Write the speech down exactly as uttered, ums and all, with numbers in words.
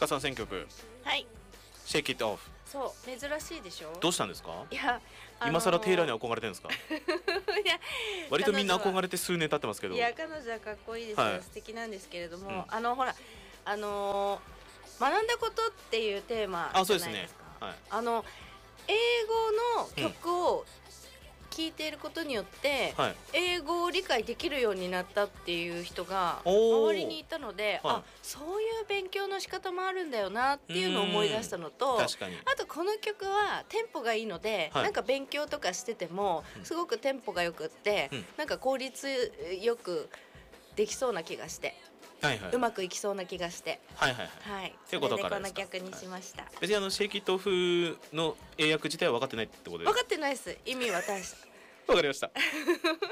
鹿さん選曲はい、 シェイキットオフ。 そう珍しいでしょ。 どうしたんですか？ いや、あのー、 今更テイラーに憧れてるんですか？ いや割とみんな憧れて数年経ってますけど。 いや彼女はかっこいいですよ、 はい、 素敵なんですけれども、 うん、 あのほらあのー、学んだことっていうテーマじゃないですか。 あ、そうですね、はい、 あの英語の曲を聴いていることによって、うん、英語を理解できるようになったっていう人が周りにいたので、はい、あ、そういう勉強の仕方もあるんだよなっていうのを思い出したのと、 確かに、 あとこの曲はテンポがいいので、はい、なんか勉強とかしててもすごくテンポがよくって、うん、なんか効率よくできそうな気がして、はいはい、うまくいきそうな気がして、 はいはいはい、 はい、それでこの曲にしました。 はい、別にあのシェイキットオフの英訳自体は分かってないってことですか？ 分かってないです、意味は大した分かりました